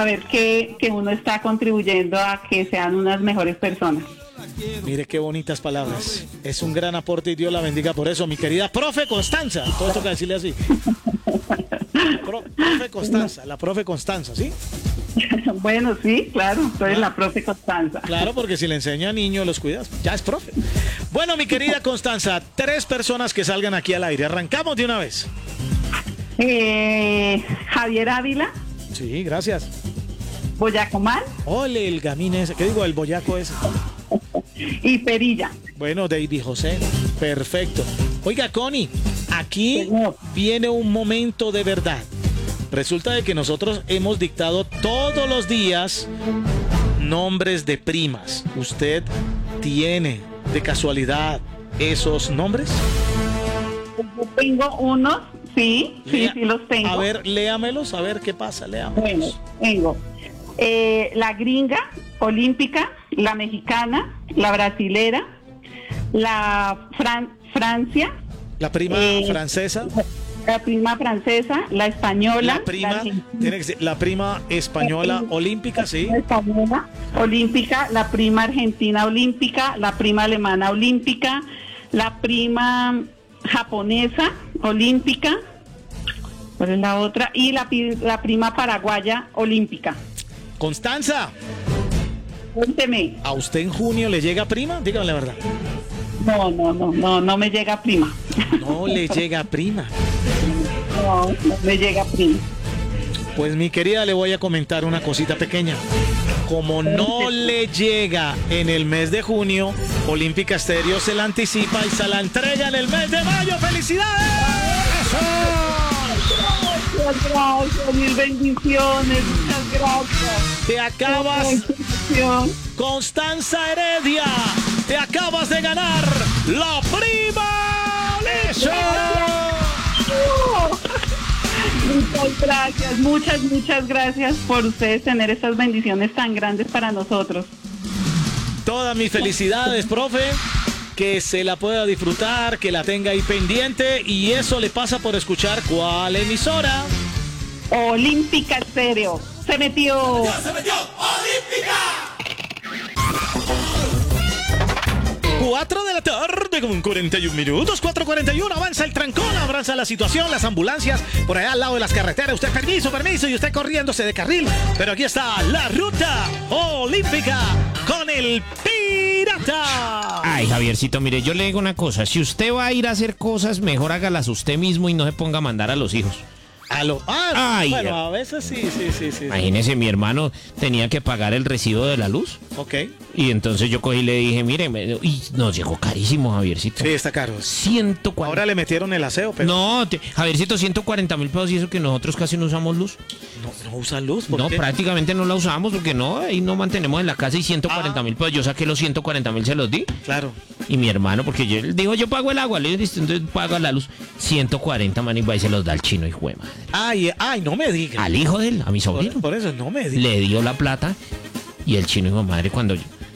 saber que uno está contribuyendo a que sean unas mejores personas. Mire qué bonitas palabras. Es un gran aporte y Dios la bendiga por eso, mi querida profe Constanza. Todo toca decirle así. Profe Constanza, la profe Constanza, ¿sí? Bueno, sí, claro, soy la profe Constanza. Claro, porque si le enseña a niños, los cuidas. Ya es profe. Bueno, mi querida Constanza, 3 personas que salgan aquí al aire. Arrancamos de una vez. Javier Ávila. Sí, gracias. Boyacomán. Ole, el gamín ese. ¿Qué digo? El boyaco ese. Y Perilla. Bueno, David José. Perfecto. Oiga, Connie, aquí Señor. viene un momento de verdad. Resulta de que nosotros hemos dictado todos los días nombres de primas. ¿Usted tiene de casualidad esos nombres? Yo tengo unos, sí los tengo. A ver, léamelos, a ver qué pasa, Bueno, léamelos. tengo la gringa, olímpica, la mexicana, la brasilera, la Francia. La prima francesa. La prima francesa, la española. La prima, tiene que ser la prima española olímpica, sí. La española olímpica, la prima argentina olímpica, la prima alemana olímpica, la prima japonesa olímpica, ¿cuál es la otra? Y la prima paraguaya olímpica. Constanza, Cuénteme. ¿a usted en junio le llega prima? Dígame la verdad. No me llega prima. No le llega prima. No me llega prima. Pues mi querida, le voy a comentar una cosita pequeña. Como no le llega en el mes de junio, Olímpica Estéreo se la anticipa y se la entrega en el mes de mayo. ¡Felicidades! Muchas gracias, mil bendiciones, muchas gracias. Te acabas, Constanza Heredia, te acabas de ganar la prima. ¡Eso! Muchas gracias por ustedes tener estas bendiciones tan grandes para nosotros. Todas mis felicidades, profe. Que se la pueda disfrutar, que la tenga ahí pendiente. Y eso le pasa por escuchar ¿cuál emisora? Olímpica Estéreo. Se metió. ¡Ya se metió! ¡Olímpica! 4 de la tarde con 41 minutos, 4:41, avanza el trancón, avanza la situación, las ambulancias por allá al lado de las carreteras, usted permiso, y usted corriéndose de carril, pero aquí está la ruta olímpica con el Pirata. Ay, Javiercito, mire, yo le digo una cosa, si usted va a ir a hacer cosas, mejor hágalas usted mismo y no se ponga a mandar a los hijos. Ay, bueno, a veces sí. Imagínese, mi hermano tenía que pagar el recibo de la luz. Ok. Y entonces yo cogí y le dije, mire, y nos llegó carísimo, Javiercito. Sí, está caro. 140. Ahora le metieron el aseo, pero... No, Javiercito, 140.000 pesos y eso que nosotros casi no usamos luz. No usan luz, ¿por No, qué? prácticamente no la usamos porque no, ahí no mantenemos en la casa y 140.000 pesos. Yo saqué los 140.000, se los di. Claro. Y mi hermano, porque él dijo, yo pago el agua, le dije, entonces paga la luz. 140, man, y va y se los da al chino, hijo de madre. Ay, no me diga. Al hijo de él, a mi sobrino. Por eso, no me diga. Le dio la plata y el chino, hijo de madre, cuando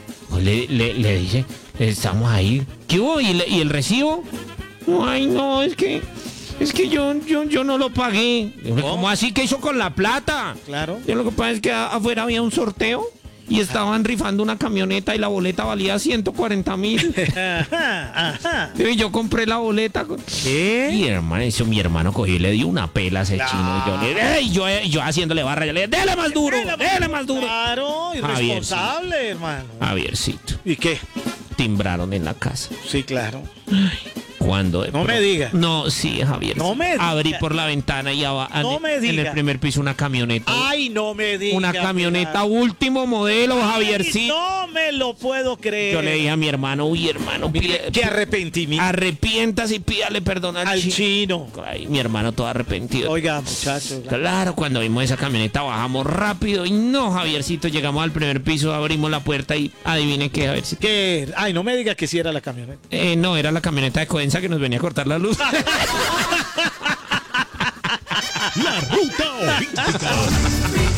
le dice, estamos ahí, ¿qué hubo? ¿Y el recibo? Ay, no, es que yo no lo pagué. ¿Cómo así que hizo con la plata? Claro. Lo que pasa es que afuera había un sorteo y estaban rifando una camioneta y la boleta valía 140.000. Ajá. Y yo compré la boleta. ¿Qué? Y mi hermano cogió y le dio una pela a ese chino. Y yo haciéndole barra, yo le dije, dele más duro. Claro, irresponsable, hermano. Javiercito. ¿Y qué? Timbraron en la casa. Sí, claro. Cuando No me diga. No, sí, Javier. No me diga. Abrí por la ventana y No me en diga. el primer piso una camioneta. Ay, no me diga. Una camioneta último modelo, Javiercito. No me lo puedo creer. Yo le dije a mi hermano, uy, hermano, Qué arrepentimiento. arrepiéntase y pídale perdón al chino. Ay, mi hermano todo arrepentido. Oiga, muchachos. Claro, cuando vimos esa camioneta bajamos rápido y no, Javiercito, llegamos al primer piso, abrimos la puerta y adivine qué, Javiercito. ¿Qué? Ay, no me diga que sí era la camioneta. No, era la camioneta de Codensa que nos venía a cortar la luz. La ruta olímpica.